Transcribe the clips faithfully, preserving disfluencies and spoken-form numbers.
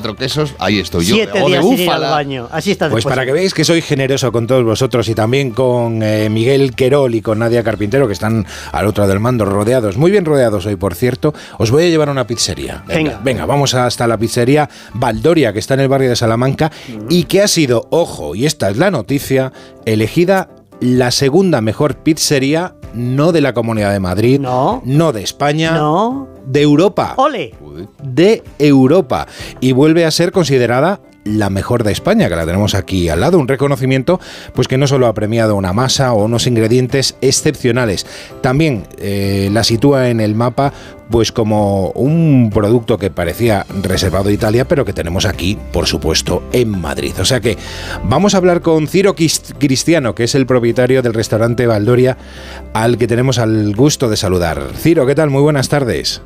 cuatro quesos, ahí estoy yo. Siete o de días sin ir al búfala. baño. Así está. Pues después. para que veáis que soy generoso con todos vosotros y también con eh, Miguel Querol y con Nadia Carpintero, que están al otro del mando, rodeados, muy bien rodeados hoy, por cierto, os voy a llevar a una pizzería. Venga, venga, venga vamos hasta la pizzería Valdoria, que está en el barrio de Salamanca, uh-huh. y que ha sido, ojo, y esta es la noticia, elegida la segunda mejor pizzería, no de la Comunidad de Madrid, no, no de España, no, de Europa. ¡Ole! De Europa. Y vuelve a ser considerada la mejor de España, que la tenemos aquí al lado, un reconocimiento pues que no solo ha premiado una masa o unos ingredientes excepcionales, también eh, la sitúa en el mapa pues como un producto que parecía reservado a Italia, pero que tenemos aquí, por supuesto, en Madrid. O sea que vamos a hablar con Ciro Cristiano, que es el propietario del restaurante Valdoria, al que tenemos al gusto de saludar. Ciro, ¿qué tal? Muy buenas tardes.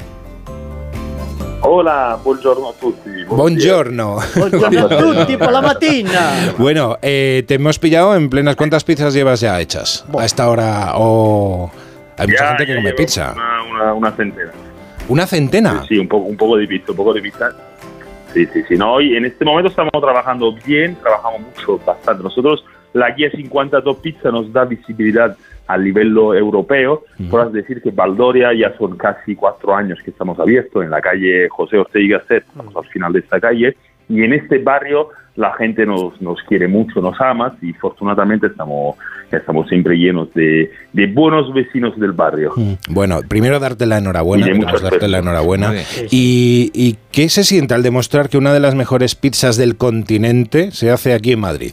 Hola, buongiorno a tutti. Buongiorno. Buongiorno a tutti por la matina. Bueno, eh, te hemos pillado en plenas. ¿Cuántas pizzas llevas ya hechas bueno. a esta hora? O hay mucha ya, gente que come pizza. Una, una, una centena. ¿Una centena? Sí, sí, un poco, un poco de pizza, un poco de pizza. Sí, sí, sí. No, hoy en este momento estamos trabajando bien, trabajamos mucho, bastante. Nosotros, la guía cincuenta Top Pizza nos da visibilidad a nivel europeo. Uh-huh. Podrás decir que Valdoria ya son casi cuatro años que estamos abiertos en la calle José Ortega y Gasset, estamos uh-huh. al final de esta calle, y en este barrio la gente nos, nos quiere mucho, nos ama, y afortunadamente estamos, estamos siempre llenos de, de buenos vecinos del barrio. Uh-huh. Bueno, primero darte la enhorabuena, darte la enhorabuena. Y, ¿Y qué se siente al demostrar que una de las mejores pizzas del continente se hace aquí en Madrid?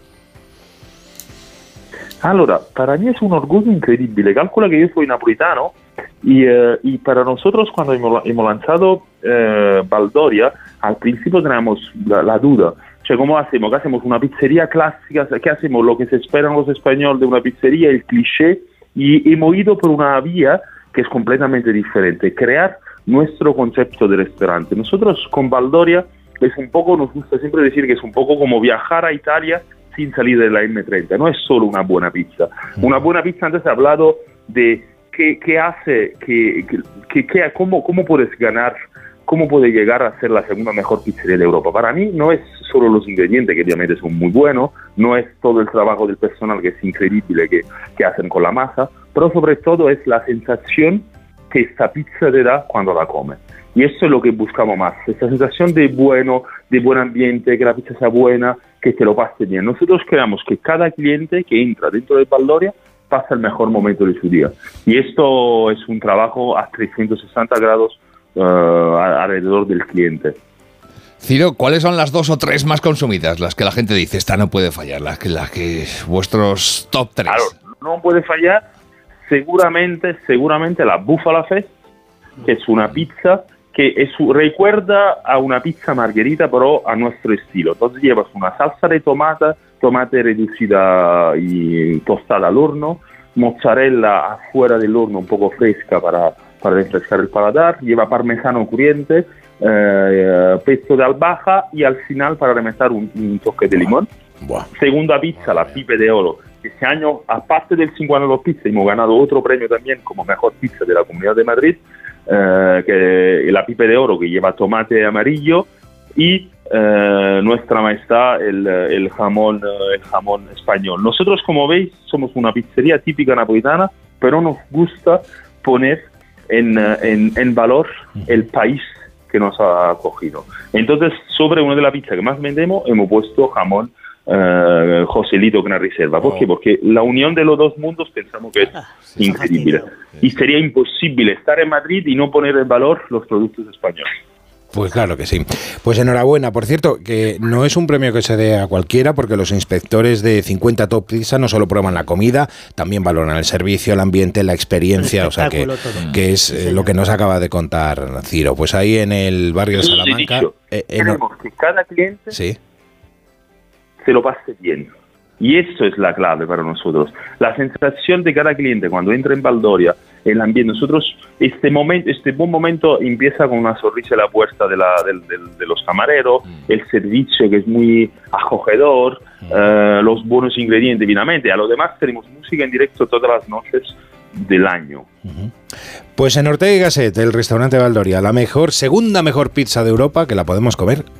Allora, para mí es un orgullo increíble. Calcula que yo soy napolitano y, eh, y para nosotros cuando hemos, hemos lanzado eh, Valdoria, al principio teníamos la, la duda. Cioè, ¿cómo hacemos? ¿Qué hacemos? Una pizzería clásica, ¿qué hacemos? Lo que se esperan los españoles de una pizzería, el cliché, y hemos ido por una vía que es completamente diferente, crear nuestro concepto de restaurante. Nosotros con Valdoria es un poco, nos gusta siempre decir que es un poco como viajar a Italia sin salir de la emme treinta. No es solo una buena pizza. Una buena pizza, antes he hablado de qué, qué hace, que, que, que, cómo, cómo puedes ganar, cómo puede llegar a ser la segunda mejor pizzería de Europa. Para mí no es solo los ingredientes, que obviamente son muy buenos, no es todo el trabajo del personal, que es increíble, que, que hacen con la masa, pero sobre todo es la sensación que esta pizza te da cuando la comes. Y eso es lo que buscamos más, esa sensación de bueno, de buen ambiente, que la pizza sea buena, que te lo pase bien. Nosotros queremos que cada cliente que entra dentro de Valdoria pase el mejor momento de su día. Y esto es un trabajo a trescientos sesenta grados uh, alrededor del cliente. Ciro, ¿cuáles son las dos o tres más consumidas? Las que la gente dice, esta no puede fallar, las que, las que vuestros top tres. Claro, no puede fallar, seguramente, seguramente la Buffalo Fest, que es una pizza que es, recuerda a una pizza margherita, pero a nuestro estilo. Entonces llevas una salsa de tomate, tomate reducida y tostada al horno, mozzarella afuera del horno un poco fresca para, para refrescar el paladar, lleva parmesano crujiente, eh, pesto de albahaca y al final para rematar un, un toque de limón. Buah. Segunda pizza, la Pipe de Oro. Este año, aparte del cincuenta Top Pizza, hemos ganado otro premio también como mejor pizza de la Comunidad de Madrid, eh, que la Pipe de Oro, que lleva tomate amarillo y eh, nuestra majestad el, el jamón el jamón español. Nosotros, como veis, somos una pizzería típica napolitana, pero nos gusta poner en, en, en valor el país que nos ha acogido. Entonces, sobre una de las pizzas que más vendemos, hemos puesto jamón Uh, Joselito con la reserva. ¿Por oh. qué? Porque la unión de los dos mundos pensamos que es ah, sí, increíble. Y sería imposible estar en Madrid y no poner en valor los productos españoles. Pues claro que sí. Pues enhorabuena. Por cierto, que no es un premio que se dé a cualquiera, porque los inspectores de cincuenta Top Pizza no solo prueban la comida, también valoran el servicio, el ambiente, la experiencia, o sea que, que es eh, lo que nos acaba de contar Ciro. Pues ahí en el barrio de Salamanca... Dicho, eh, queremos que cada cliente... Sí. se lo pase bien. Y eso es la clave para nosotros. La sensación de cada cliente cuando entra en Valdoria, el ambiente. Nosotros, este momento, este buen momento empieza con una sonrisa a la puerta de, la, de, de, de los camareros, mm. el servicio que es muy acogedor, mm. uh, los buenos ingredientes, finalmente. A lo demás tenemos música en directo todas las noches del año. Uh-huh. Pues en Ortega y Gasset, el restaurante Valdoria, la mejor, segunda mejor pizza de Europa, que la podemos comer